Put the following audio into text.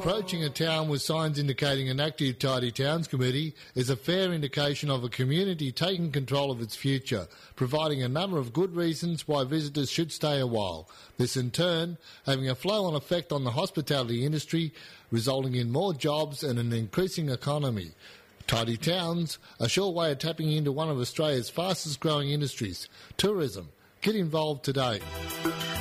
Approaching a town with signs indicating an active Tidy Towns committee is a fair indication of a community taking control of its future, providing a number of good reasons why visitors should stay a while. This in turn having a flow-on effect on the hospitality industry, resulting in more jobs and an increasing economy. Tidy Towns, a sure way of tapping into one of Australia's fastest growing industries, tourism. Get involved today.